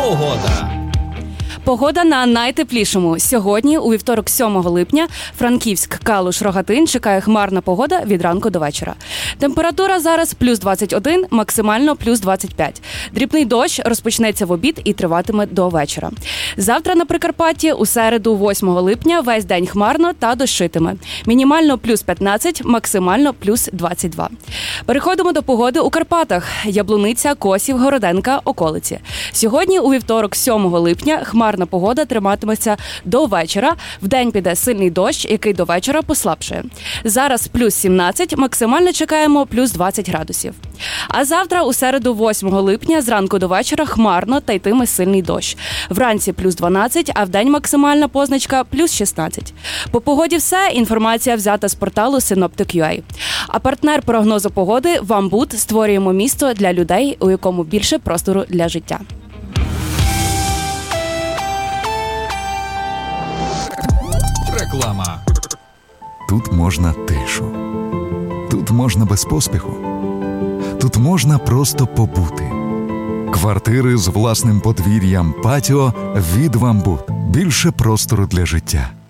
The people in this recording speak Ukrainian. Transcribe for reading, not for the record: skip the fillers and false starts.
Погода. Погода на найтеплішому. Сьогодні, у вівторок 7 липня, Франківськ, Калуш, Рогатин чекає хмарна погода від ранку до вечора. Температура зараз плюс 21, максимально плюс 25. Дрібний дощ розпочнеться в обід і триватиме до вечора. Завтра на Прикарпатті у середу 8 липня весь день хмарно та дощитиме. Мінімально плюс 15, максимально плюс 22. Переходимо до погоди у Карпатах. Яблуниця, Косів, Городенка, околиці. Сьогодні у вівторок 7 липня хмарна погода триматиметься до вечора. Вдень піде сильний дощ, який до вечора послабшає. Зараз плюс 17, максимально чекаємо плюс 20 градусів. А завтра у середу 8 липня зранку до вечора хмарно та йтиме сильний дощ. Вранці плюс 12, а вдень максимальна позначка плюс 16. По погоді все. Інформація взята з порталу Synoptic.ua. А партнер прогнозу погоди «Вамбут». Створюємо місто для людей, у якому більше простору для життя. Реклама. Тут можна тишу. Тут можна без поспіху. Тут можна просто побути. Квартири з власним подвір'ям, патіо від «Вамбут». Більше простору для життя.